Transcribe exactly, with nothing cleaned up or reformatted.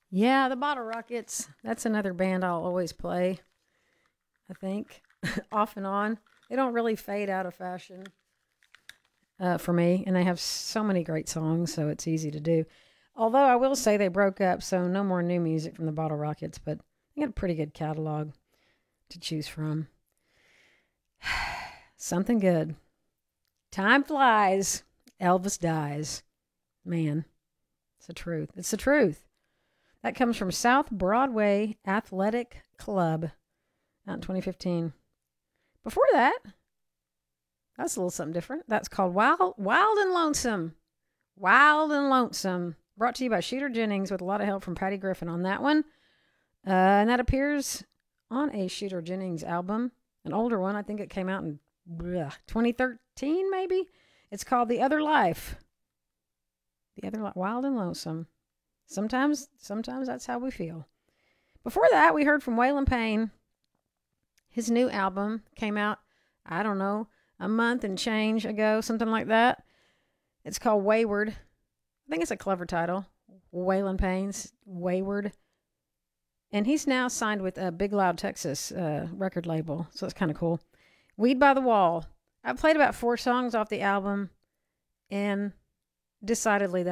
Yeah, the Bottle Rockets. That's another band I'll always play, I think, off and on. They don't really fade out of fashion uh, for me, and they have so many great songs, so it's easy to do. Although I will say they broke up, so no more new music from the Bottle Rockets, but they got a pretty good catalog to choose from. Something good. Time flies. Elvis dies. Man, it's the truth. It's the truth. That comes from South Broadway Athletic Club out in twenty fifteen. Before that, that's a little something different. That's called Wild, Wild and Lonesome. Wild and Lonesome. Brought to you by Shooter Jennings with a lot of help from Patty Griffin on that one. Uh, and that appears on a Shooter Jennings album, an older one. I think it came out in bleh, twenty thirteen, maybe. It's called The Other Life. The Other Life. Wild and Lonesome. Sometimes, sometimes that's how we feel. Before that, we heard from Waylon Payne. His new album came out, I don't know, a month and change ago, something like that. It's called Wayward. I think it's a clever title. Waylon Payne's Wayward. And he's now signed with a Big Loud Texas uh, record label, so it's kind of cool. Weed by the Wall. I played about four songs off the album, and decidedly that